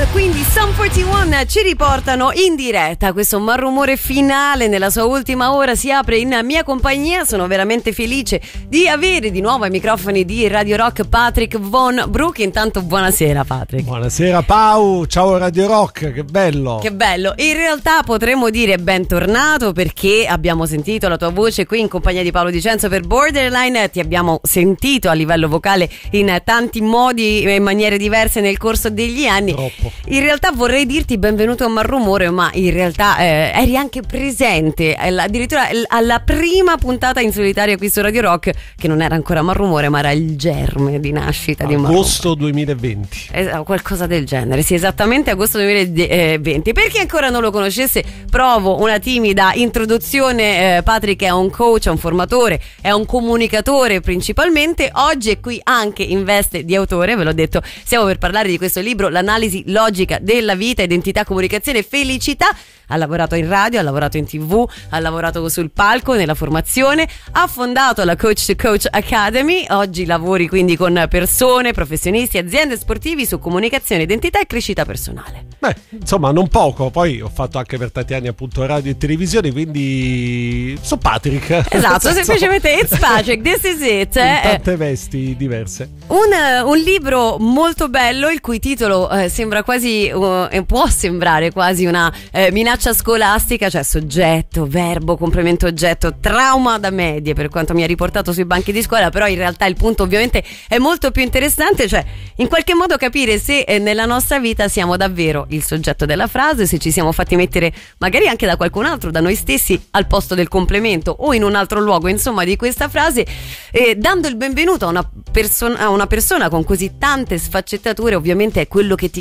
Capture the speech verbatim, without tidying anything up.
quindi Sum quarantuno ci riportano in diretta. Questo malrumore finale nella sua ultima ora si apre in mia compagnia. Sono veramente felice di avere di nuovo ai microfoni di Radio Rock Patrick Von Broek. Intanto buonasera Patrick. Buonasera Pau, ciao Radio Rock, che bello. Che bello, in realtà potremmo dire bentornato perché abbiamo sentito la tua voce qui in compagnia di Paolo Dicenzo per Borderline. Ti abbiamo sentito a livello vocale in tanti modi e in maniere diverse nel corso degli anni. Troppo. In realtà vorrei dirti benvenuto a Malrumore, ma in realtà eh, eri anche presente eh, addirittura alla prima puntata in solitaria qui su Radio Rock, che non era ancora Malrumore ma era il germe di nascita di Malrumore. Agosto duemilaventi. Es- qualcosa del genere, sì, esattamente agosto duemilaventi. Per chi ancora non lo conoscesse, provo una timida introduzione. eh, Patrick è un coach, è un formatore, è un comunicatore principalmente. Oggi è qui anche in veste di autore, ve l'ho detto, stiamo per parlare di questo libro, L'analisi logica della vita, identità, comunicazione e felicità. Ha lavorato in radio, ha lavorato in tv, ha lavorato sul palco, nella formazione, ha fondato la Coach to Coach Academy. Oggi lavori quindi con persone, professionisti, aziende sportivi su comunicazione, identità e crescita personale. Beh, insomma, non poco. Poi ho fatto anche per tanti anni appunto radio e televisione, quindi sono Patrick. Esatto, semplicemente it's Patrick, this is it. In eh. tante vesti diverse. Un, un libro molto bello, il cui titolo eh, sembra quasi, uh, può sembrare quasi una eh, minaccia scolastica, cioè soggetto, verbo, complemento oggetto, trauma da medie per quanto mi ha riportato sui banchi di scuola. Però in realtà il punto ovviamente è molto più interessante, cioè in qualche modo capire se eh, nella nostra vita siamo davvero il soggetto della frase, se ci siamo fatti mettere magari anche da qualcun altro, da noi stessi, al posto del complemento o in un altro luogo insomma di questa frase, eh, dando il benvenuto a una, perso- a una persona con così tante sfaccettature. Ovviamente è quello che ti